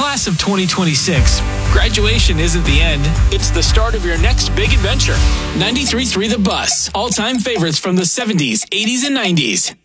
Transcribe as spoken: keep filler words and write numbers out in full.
Class of twenty twenty-six, graduation isn't the end. It's the start of your next big adventure. ninety-three point three The Bus. All-time favorites from the seventies, eighties, and nineties.